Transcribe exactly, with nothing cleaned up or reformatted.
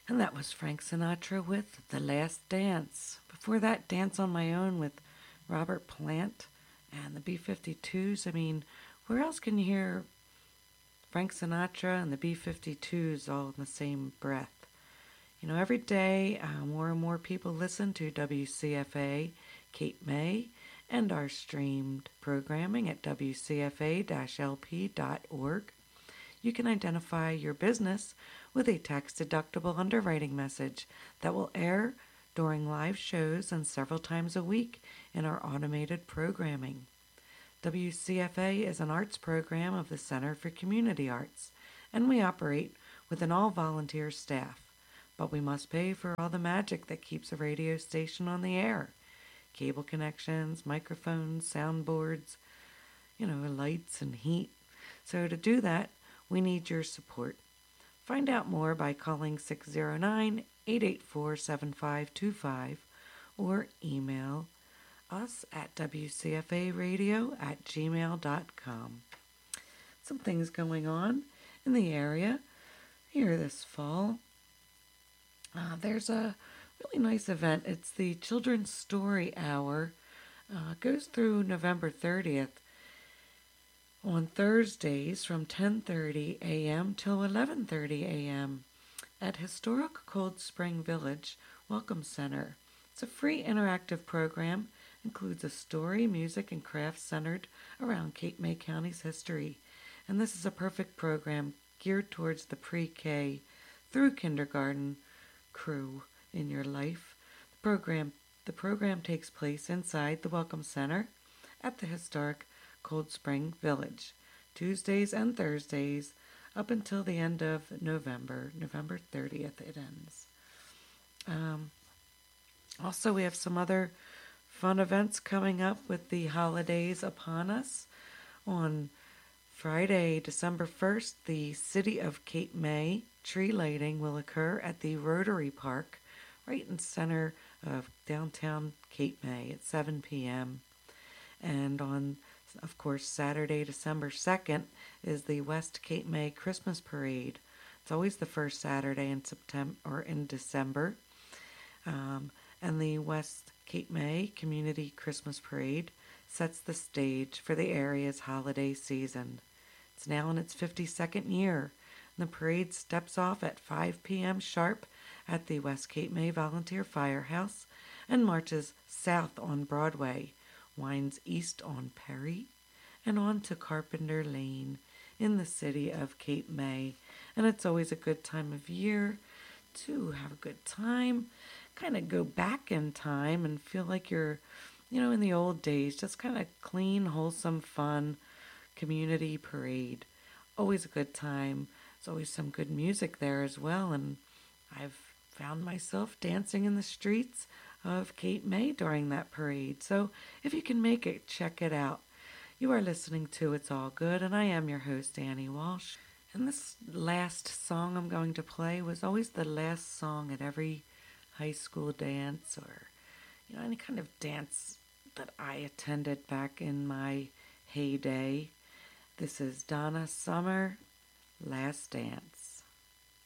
And that was Frank Sinatra with The Last Dance. Before that, Dance on My Own with Robert Plant and the B fifty-twos. I mean, where else can you hear Frank Sinatra and the B fifty-twos all in the same breath? You know, every day uh, more and more people listen to W C F A Cape May and our streamed programming at w c f a dash l p dot org. You can identify your business with a tax-deductible underwriting message that will air during live shows and several times a week in our automated programming. W C F A is an arts program of the Center for Community Arts, and we operate with an all-volunteer staff. But we must pay for all the magic that keeps a radio station on the air. Cable connections, microphones, soundboards, you know, lights and heat. So to do that, we need your support. Find out more by calling six zero nine, eight eight four, seven five two five or email us at w c f a radio at gmail dot com. Some things going on in the area here this fall. Uh, there's a really nice event. It's the Children's Story Hour. Uh, it goes through November thirtieth. On Thursdays from ten thirty a.m. till eleven thirty a.m. at Historic Cold Spring Village Welcome Center. It's a free interactive program, includes a story, music, and crafts centered around Cape May County's history. And this is a perfect program geared towards the pre-K through kindergarten crew in your life. The program, the program takes place inside the Welcome Center at the Historic Cold Spring Village, Tuesdays and Thursdays up until the end of November. November thirtieth it ends. Um, also, we have some other fun events coming up with the holidays upon us. On Friday, December first, the City of Cape May tree lighting will occur at the Rotary Park, right in the center of downtown Cape May at seven p.m. And on, of course, Saturday, December second is the West Cape May Christmas Parade. It's always the first Saturday in September or in December. Um, and the West Cape May Community Christmas Parade sets the stage for the area's holiday season. It's now in its fifty-second year. And the parade steps off at five p.m. sharp at the West Cape May Volunteer Firehouse and marches south on Broadway, winds east on Perry, and on to Carpenter Lane in the city of Cape May. And it's always a good time of year to have a good time, kind of go back in time and feel like you're, you know, in the old days, just kind of clean, wholesome, fun community parade. Always a good time. There's always some good music there as well, and I've found myself dancing in the streets of Cape May during that parade. So if you can make it, check it out. You are listening to It's All Good, and I am your host, Annie Walsh. And this last song I'm going to play was always the last song at every high school dance or, you know, any kind of dance that I attended back in my heyday. This is Donna Summer, Last Dance.